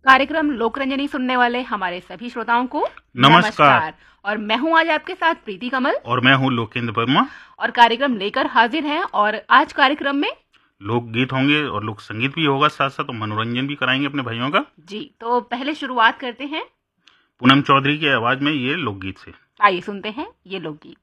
कार्यक्रम लोकरंजनी सुनने वाले हमारे सभी श्रोताओं को नमस्कार। और मैं हूं आज आपके साथ प्रीति कमल और मैं हूं लोकेंद्र वर्मा। और कार्यक्रम लेकर हाजिर हैं। और आज कार्यक्रम में लोकगीत होंगे और लोक संगीत भी होगा, साथ साथ मनोरंजन भी कराएंगे अपने भाइयों का। जी, तो पहले शुरुआत करते हैं पूनम चौधरी की आवाज में ये लोकगीत से। आइए सुनते हैं ये लोकगीत।